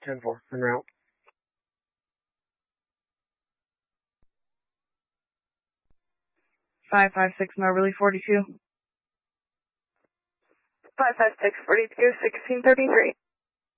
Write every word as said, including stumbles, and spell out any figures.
ten four, en route. five five six Northerly forty-two. five five six forty-two, sixteen thirty-three.